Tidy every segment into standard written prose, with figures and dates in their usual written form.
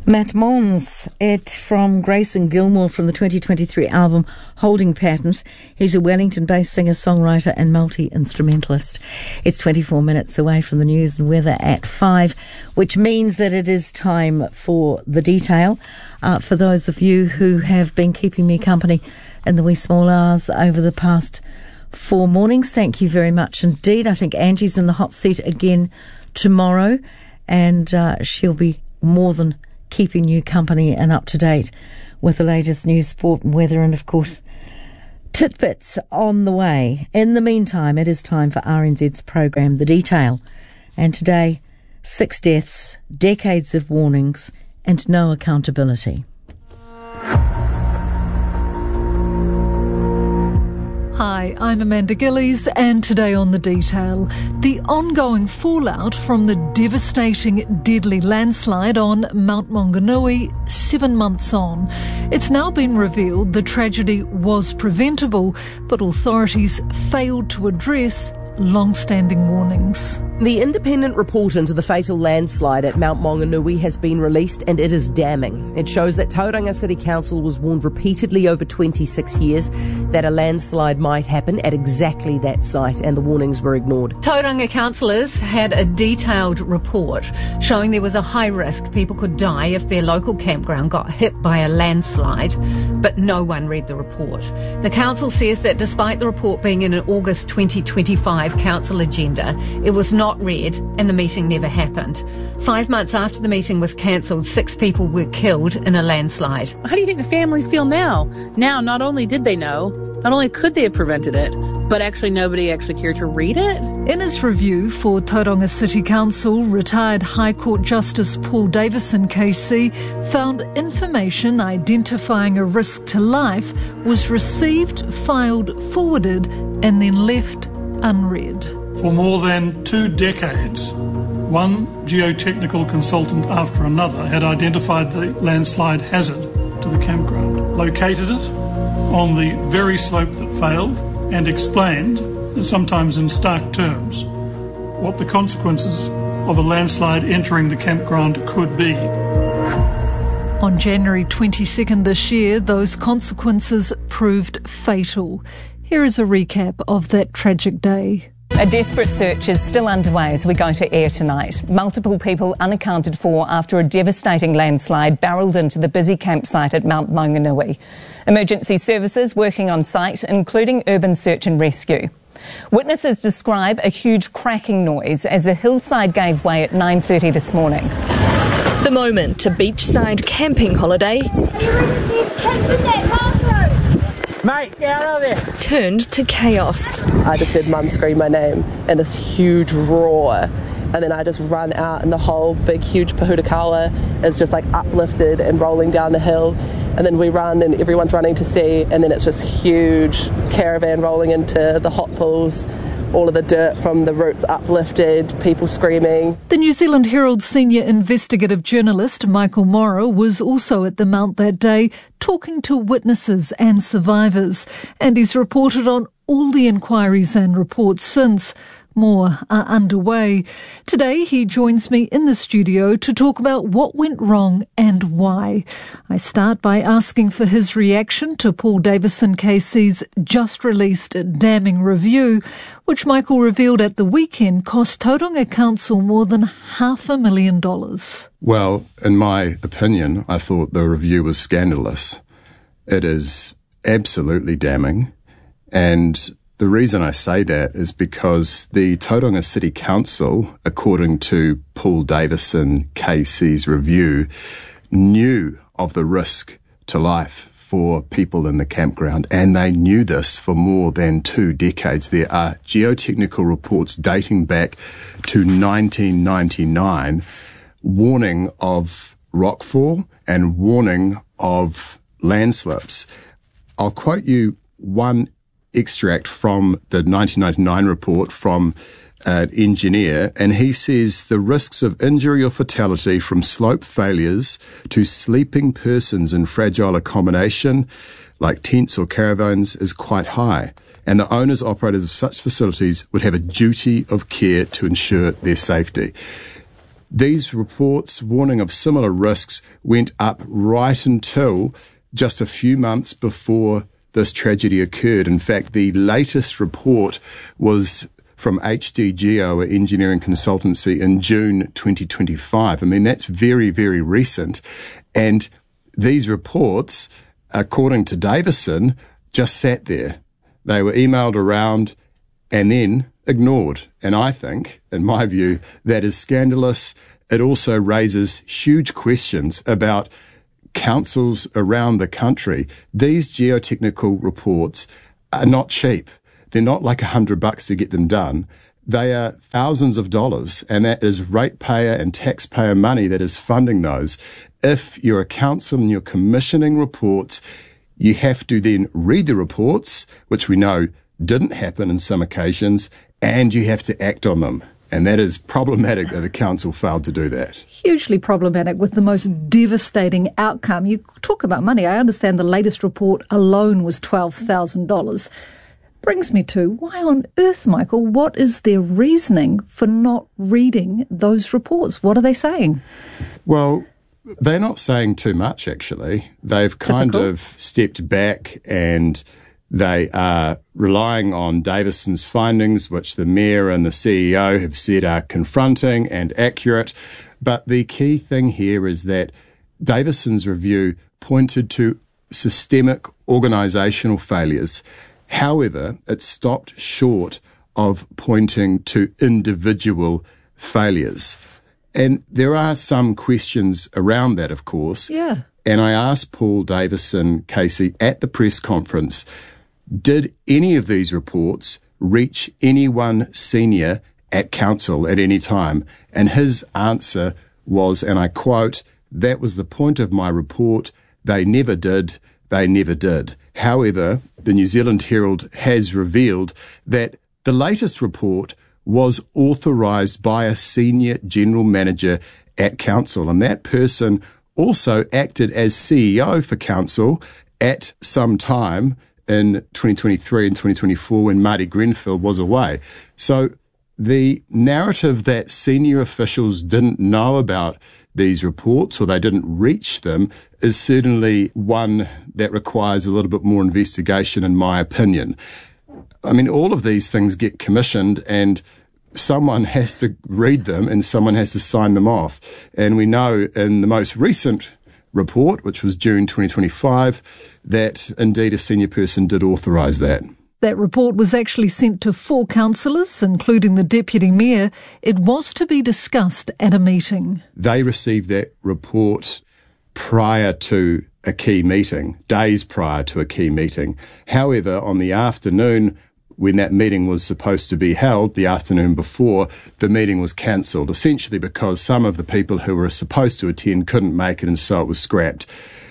Matt Mons, from Grayson Gilmore from the 2023 album Holding Patterns. He's a Wellington-based singer-songwriter and multi-instrumentalist. It's 24 minutes away from the news and weather at 5, which means that it is time for the detail. For those of you who have been keeping me company in the wee small hours over the past 4 mornings, thank you very much indeed. I think Angie's in the hot seat again tomorrow, and she'll be more than keeping you company and up to date with the latest news, sport and weather, and of course tidbits on the way. In the meantime, it is time for RNZ's program, The Detail. And today, 6 deaths, decades of warnings and no accountability. Hi, I'm Amanda Gillies, and today on The Detail, the ongoing fallout from the devastating, deadly landslide on Mount Maunganui 7 months on. It's now been revealed the tragedy was preventable, but authorities failed to address long-standing warnings. The independent report into the fatal landslide at Mount Maunganui has been released, and it is damning. It shows that Tauranga City Council was warned repeatedly over 26 years that a landslide might happen at exactly that site, and the warnings were ignored. Tauranga councillors had a detailed report showing there was a high risk people could die if their local campground got hit by a landslide, but no one read the report. The council says that despite the report being in an August 2025 council agenda, it was not read and the meeting never happened. 5 months after the meeting was cancelled, 6 people were killed in a landslide. How do you think the families feel now? Now, not only did they know, not only could they have prevented it, but actually nobody actually cared to read it? In his review for Tauranga City Council, retired High Court Justice Paul Davison KC found information identifying a risk to life was received, filed, forwarded and then left unread. For more than 2 decades, one geotechnical consultant after another had identified the landslide hazard to the campground, located it on the very slope that failed, and explained, sometimes in stark terms, what the consequences of a landslide entering the campground could be. On January 22nd this year, those consequences proved fatal. Here is a recap of that tragic day. A desperate search is still underway as we go to air tonight. Multiple people unaccounted for after a devastating landslide barrelled into the busy campsite at Mount Maunganui. Emergency services working on site, including urban search and rescue. Witnesses describe a huge cracking noise as a hillside gave way at 9:30 this morning. The moment a beachside camping holiday Mate, get out of there! Turned to chaos. I just heard Mum scream my name and this huge roar, and then I just run out and the whole big huge Pahutakawa is just like uplifted and rolling down the hill, and then we run and everyone's running to see, and then it's just huge caravan rolling into the hot pools. All of the dirt from the roots uplifted, people screaming. The New Zealand Herald senior investigative journalist Michael Morrow was also at the Mount that day, talking to witnesses and survivors, and he's reported on all the inquiries and reports since. More are underway. Today he joins me in the studio to talk about what went wrong and why. I start by asking for his reaction to Paul Davison KC's just released damning review, which Michael revealed at the weekend cost Tauranga Council more than $500,000. Well, in my opinion, I thought the review was scandalous. It is absolutely damning, and the reason I say that is because the Tauranga City Council, according to Paul Davison KC's review, knew of the risk to life for people in the campground, and they knew this for more than 2 decades. There are geotechnical reports dating back to 1999 warning of rockfall and warning of landslips. I'll quote you one extract from the 1999 report from an engineer, and he says the risks of injury or fatality from slope failures to sleeping persons in fragile accommodation like tents or caravans is quite high, and the owners operators of such facilities would have a duty of care to ensure their safety. These reports warning of similar risks went up right until just a few months before this tragedy occurred. In fact, the latest report was from HD Geo, an engineering consultancy, in June 2025. I mean, that's very, very recent. And these reports, according to Davison, just sat there. They were emailed around and then ignored. And I think, in my view, that is scandalous. It also raises huge questions about councils around the country. These geotechnical reports are not cheap. They're not like $100 to get them done. They are thousands of dollars, and that is ratepayer and taxpayer money that is funding those. If you're a council and you're commissioning reports, you have to then read the reports, which we know didn't happen in some occasions, and you have to act on them. And that is problematic that the council failed to do that. Hugely problematic, with the most devastating outcome. You talk about money. I understand the latest report alone was $12,000. Brings me to, why on earth, Michael, what is their reasoning for not reading those reports? What are they saying? Well, they're not saying too much, actually. They've kind of stepped back, and they are relying on Davison's findings, which the Mayor and the CEO have said are confronting and accurate. But the key thing here is that Davison's review pointed to systemic organisational failures. However, it stopped short of pointing to individual failures. And there are some questions around that, of course. Yeah. And I asked Paul Davison, Casey, at the press conference, did any of these reports reach anyone senior at council at any time? And his answer was, and I quote, "That was the point of my report. They never did. They never did." However, the New Zealand Herald has revealed that the latest report was authorised by a senior general manager at council, and that person also acted as CEO for council at some time in 2023 and 2024 when Marty Grenfell was away. So the narrative that senior officials didn't know about these reports or they didn't reach them is certainly one that requires a little bit more investigation, in my opinion. I mean, all of these things get commissioned and someone has to read them and someone has to sign them off. And we know in the most recent report, which was June 2025, that indeed a senior person did authorise that. That report was actually sent to 4 councillors, including the Deputy Mayor. It was to be discussed at a meeting. They received that report prior to a key meeting, days prior to a key meeting. However, on the afternoon when that meeting was supposed to be held, the afternoon before, the meeting was cancelled, essentially because some of the people who were supposed to attend couldn't make it, and so it was scrapped.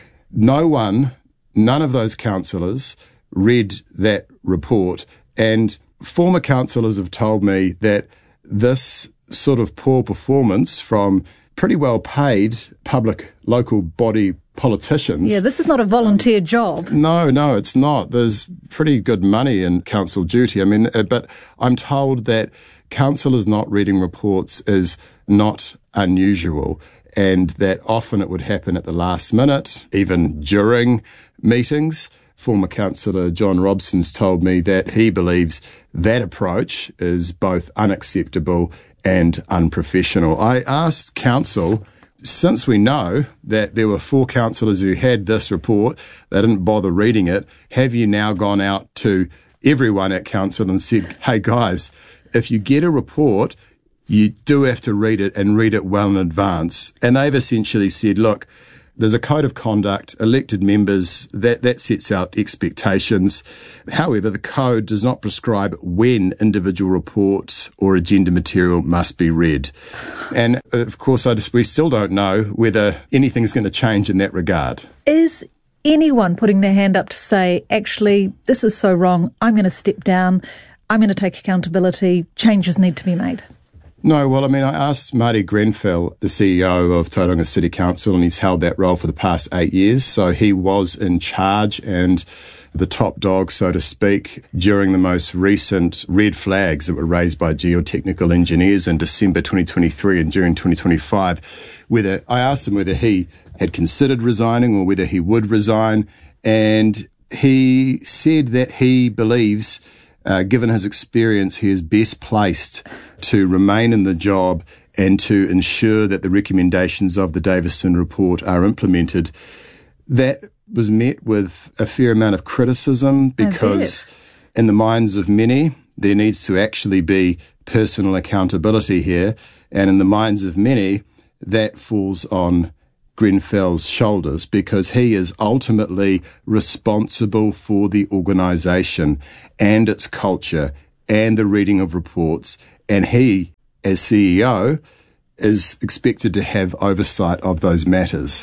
None of those councillors read that report, and former councillors have told me that this sort of poor performance from pretty well paid public local body politicians. Yeah, this is not a volunteer job. No, it's not. There's pretty good money in council duty. I mean, but I'm told that councillors not reading reports is not unusual, and that often it would happen at the last minute, even during meetings. Former councillor John Robson's told me that he believes that approach is both unacceptable and unprofessional. I asked council, since we know that there were 4 councillors who had this report, they didn't bother reading it, have you now gone out to everyone at council and said, hey guys, if you get a report, you do have to read it and read it well in advance? And they've essentially said, look, there's a code of conduct, elected members, that sets out expectations. However, the code does not prescribe when individual reports or agenda material must be read. And of course, we still don't know whether anything's going to change in that regard. Is anyone putting their hand up to say, actually, this is so wrong, I'm going to step down, I'm going to take accountability, changes need to be made? No, well, I mean, I asked Marty Grenfell, the CEO of Tauranga City Council, and he's held that role for the past 8 years. So he was in charge and the top dog, so to speak, during the most recent red flags that were raised by geotechnical engineers in December 2023 and June 2025. I asked him whether he had considered resigning or whether he would resign. And he said that he believes, given his experience, he is best placed to remain in the job and to ensure that the recommendations of the Davison report are implemented. That was met with a fair amount of criticism because in the minds of many, there needs to actually be personal accountability here. And in the minds of many, that falls on Grenfell's shoulders because he is ultimately responsible for the organisation and its culture and the reading of reports, and he, as CEO, is expected to have oversight of those matters.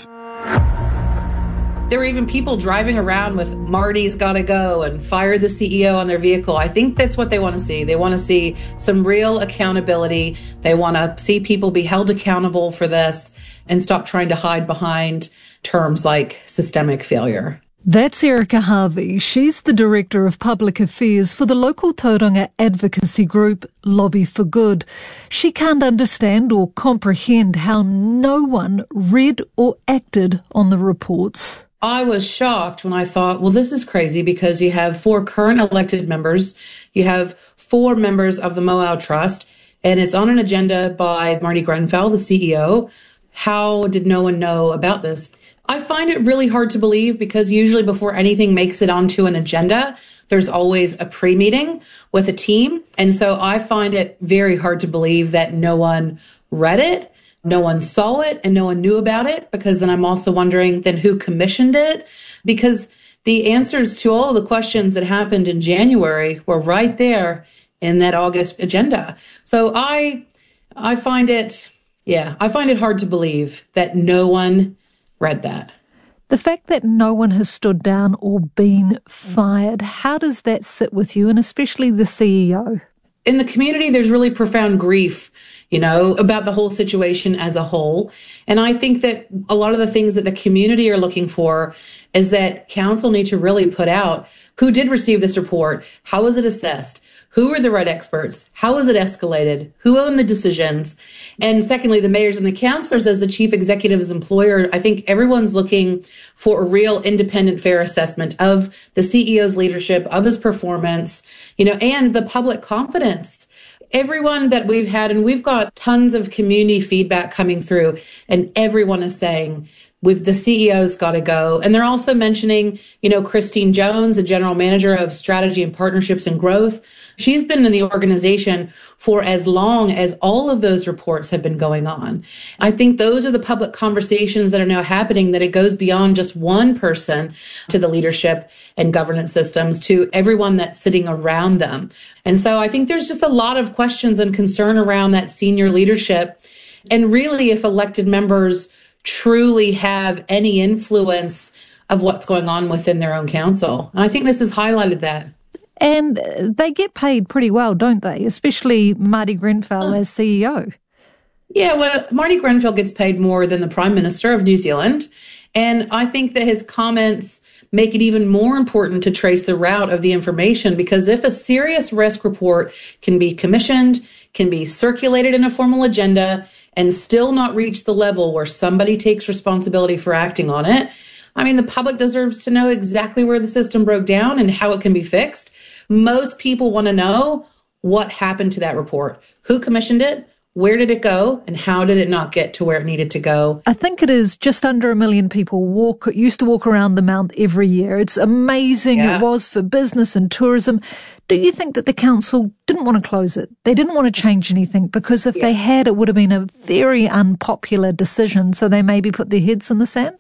There were even people driving around with Marty's gotta go and fire the CEO on their vehicle. I think that's what they want to see. They want to see some real accountability. They want to see people be held accountable for this and stop trying to hide behind terms like systemic failure. That's Erica Harvey. She's the Director of Public Affairs for the local Tauranga advocacy group Lobby for Good. She can't understand or comprehend how no one read or acted on the reports. I was shocked when I thought, well, this is crazy because you have 4 current elected members, you have 4 members of the Moau Trust, and it's on an agenda by Marty Grenfell, the CEO. How did no one know about this? I find it really hard to believe because usually before anything makes it onto an agenda, there's always a pre-meeting with a team. And so I find it very hard to believe that no one read it, no one saw it, and no one knew about it, because then I'm also wondering then who commissioned it, because the answers to all the questions that happened in January were right there in that August agenda. So I find it hard to believe that no one read that. The fact that no one has stood down or been fired, how does that sit with you, and especially the CEO? In the community, there's really profound grief, about the whole situation as a whole. And I think that a lot of the things that the community are looking for is that council need to really put out who did receive this report, how was it assessed, who were the right experts, how was it escalated, who owned the decisions, and secondly, the mayors and the councillors as the chief executive's employer. I think everyone's looking for a real independent, fair assessment of the CEO's leadership, of his performance, and the public confidence. Everyone that we've had, and we've got tons of community feedback coming through, and everyone is saying, the CEO's got to go. And they're also mentioning, Christine Jones, the general manager of strategy and partnerships and growth. She's been in the organization for as long as all of those reports have been going on. I think those are the public conversations that are now happening, that it goes beyond just one person to the leadership and governance systems to everyone that's sitting around them. And so I think there's just a lot of questions and concern around that senior leadership. And really, if elected members truly have any influence of what's going on within their own council. And I think this has highlighted that. And they get paid pretty well, don't they? Especially Marty Grenfell as CEO. Yeah, well, Marty Grenfell gets paid more than the Prime Minister of New Zealand. And I think that his comments make it even more important to trace the route of the information, because if a serious risk report can be commissioned, can be circulated in a formal agenda, and still not reach the level where somebody takes responsibility for acting on it, I mean, the public deserves to know exactly where the system broke down and how it can be fixed. Most people want to know what happened to that report, who commissioned it, where did it go, and how did it not get to where it needed to go? I think it is just under 1 million people used to walk around the Mount every year. It's amazing. Yeah. It was for business and tourism. Do you think that the council didn't want to close it? They didn't want to change anything, because if they had, it would have been a very unpopular decision. So they maybe put their heads in the sand?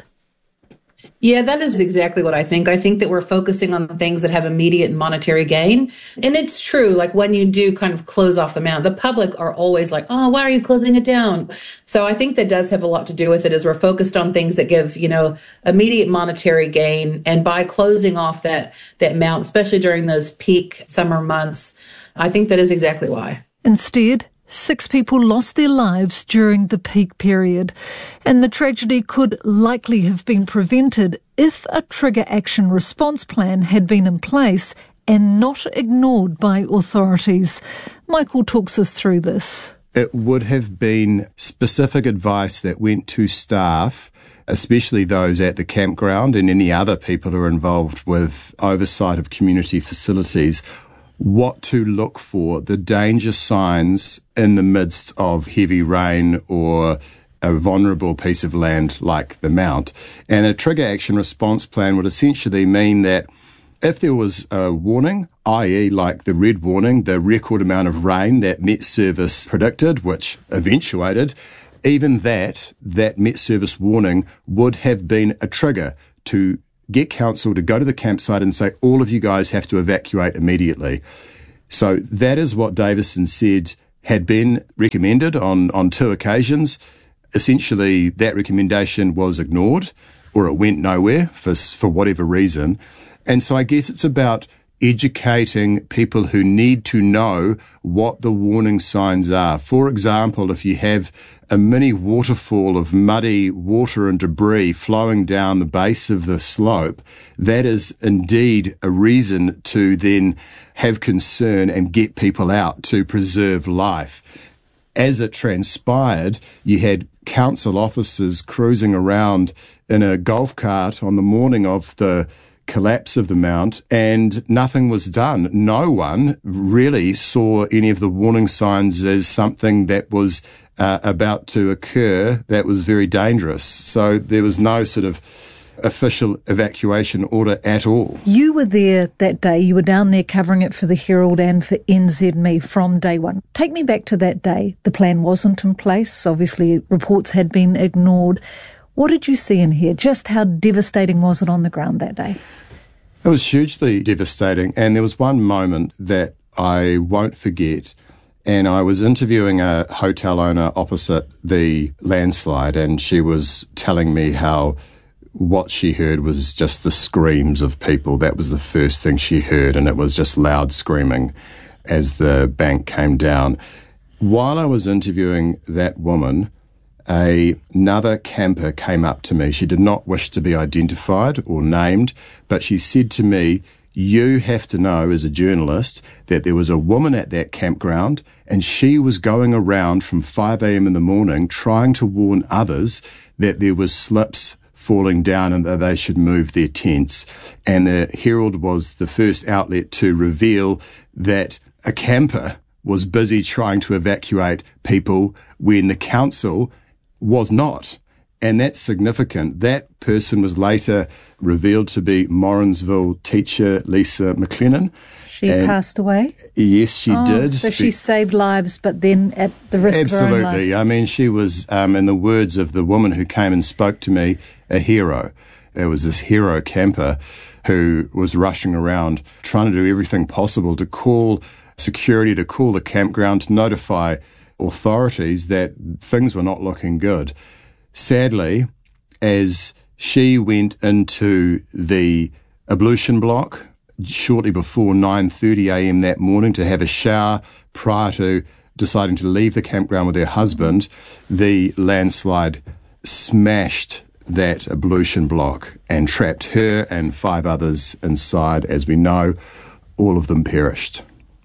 Yeah, that is exactly what I think. I think that we're focusing on things that have immediate monetary gain. And it's true, like when you do kind of close off the Mount, the public are always like, oh, why are you closing it down? So I think that does have a lot to do with it, as we're focused on things that give, immediate monetary gain. And by closing off that Mount, especially during those peak summer months, I think that is exactly why. Instead, 6 people lost their lives during the peak period, and the tragedy could likely have been prevented if a trigger action response plan had been in place and not ignored by authorities. Michael talks us through this. It would have been specific advice that went to staff, especially those at the campground and any other people who are involved with oversight of community facilities, what to look for, the danger signs in the midst of heavy rain or a vulnerable piece of land like the Mount. And a trigger action response plan would essentially mean that if there was a warning, i.e. like the red warning, the record amount of rain that Met Service predicted, which eventuated, even that Met Service warning would have been a trigger to get council to go to the campsite and say, all of you guys have to evacuate immediately. So that is what Davison said had been recommended on 2 occasions. Essentially, that recommendation was ignored, or it went nowhere for whatever reason. And so I guess it's about educating people who need to know what the warning signs are. For example, if you have a mini waterfall of muddy water and debris flowing down the base of the slope, that is indeed a reason to then have concern and get people out to preserve life. As it transpired, you had council officers cruising around in a golf cart on the morning of the collapse of the Mount, and nothing was done. No one really saw any of the warning signs as something that was about to occur that was very dangerous. So there was no sort of official evacuation order at all. You were there that day. You were down there covering it for the Herald and for NZME from day one. Take me back to that day. The plan wasn't in place. Obviously, reports had been ignored. What did you see and hear? Just how devastating was it on the ground that day? It was hugely devastating, and there was one moment that I won't forget, and I was interviewing a hotel owner opposite the landslide, and she was telling me how what she heard was just the screams of people. That was the first thing she heard, and it was just loud screaming as the bank came down. While I was interviewing that woman, another camper came up to me. She did not wish to be identified or named, but she said to me, you have to know as a journalist that there was a woman at that campground and she was going around from 5 a.m. in the morning trying to warn others that there was slips falling down and that they should move their tents. And the Herald was the first outlet to reveal that a camper was busy trying to evacuate people when the council was not. And that's significant. That person was later revealed to be Morrinsville teacher Lisa McLennan. She passed away? Yes, she did. So she saved lives, but then at the risk of her own life. Absolutely. I mean, she was, in the words of the woman who came and spoke to me, a hero. There was this hero camper who was rushing around trying to do everything possible to call security, to call the campground, to notify authorities that things were not looking good. Sadly, as she went into the ablution block shortly before 9:30 a.m. that morning to have a shower prior to deciding to leave the campground with her husband, the landslide smashed that ablution block and trapped her and 5 others inside. As we know, all of them perished.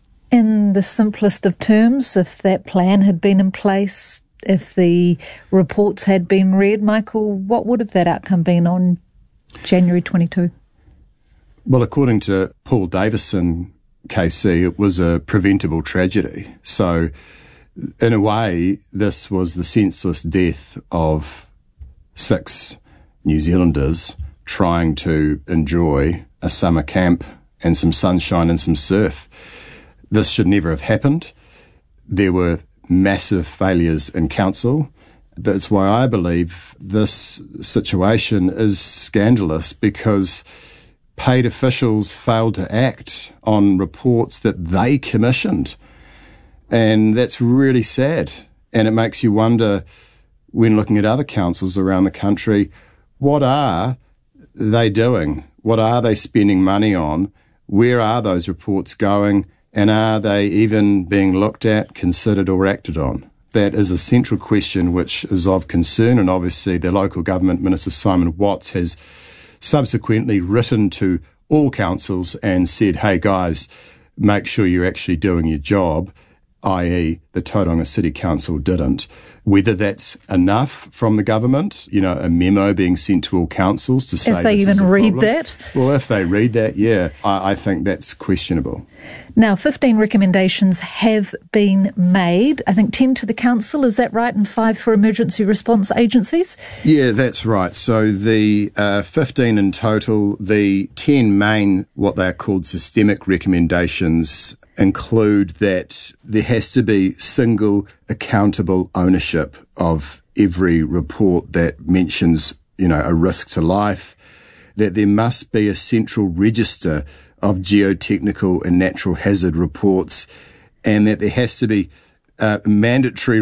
In the simplest of terms, if that plan had been in place, if the reports had been read, Michael, what would have that outcome been on January 22? Well, according to Paul Davison, KC, it was a preventable tragedy. So, in a way, this was the senseless death of 6 New Zealanders trying to enjoy a summer camp and some sunshine and some surf. This should never have happened. There were massive failures in council. That's why I believe this situation is scandalous, because paid officials failed to act on reports that they commissioned. And that's really sad. And it makes you wonder, when looking at other councils around the country, what are they doing? What are they spending money on? Where are those reports going? And are they even being looked at, considered or acted on? That is a central question which is of concern, and obviously the local government Minister Simon Watts has subsequently written to all councils and said, hey guys, make sure you're actually doing your job, i.e. the Tauranga City Council didn't. Whether that's enough from the government, a memo being sent to all councils to say if they even read that? Well, if they read that, yeah, I think that's questionable. Now, 15 recommendations have been made. I think 10 to the council, is that right? And 5 for emergency response agencies? Yeah, that's right. So the 15 in total, the 10 main, what they're called systemic recommendations, include that there has to be single accountable ownership of every report that mentions, a risk to life, that there must be a central register of geotechnical and natural hazard reports, and that there has to be mandatory